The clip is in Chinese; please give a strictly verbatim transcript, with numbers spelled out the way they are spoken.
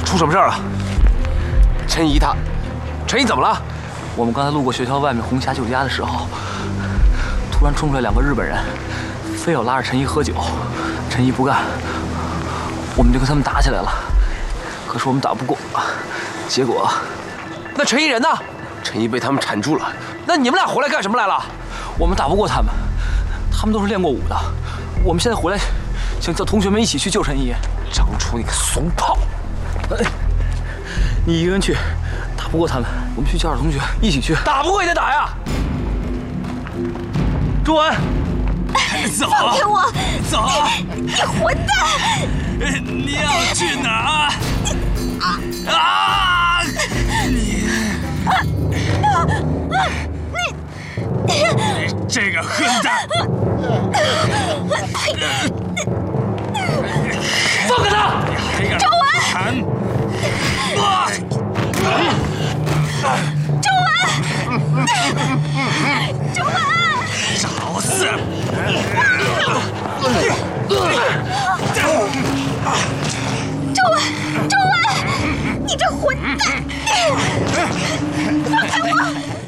出什么事儿了？陈怡她，陈怡怎么了？ 我们刚才路过学校外面红霞酒家的时候，突然冲出来两个日本人，非要拉着陈怡喝酒。陈怡不干，我们就跟他们打起来了。可是我们打不过，结果…… 那陈怡人呢？陈怡被他们缠住了。那你们俩回来干什么来了？ 我们打不过他们，他们都是练过武的。我们现在回来，想叫同学们一起去救陈怡。 张初，你个怂炮！ 哎，你一个人去，打不过他们，我们去叫点同学一起去。 打不过也得打呀！ 朱文， 走，放开我！ 走！ 你混蛋！ 你要去哪儿？啊！你，你这个混蛋！ 放开他！ 周文！ 周文！周文！ 找死！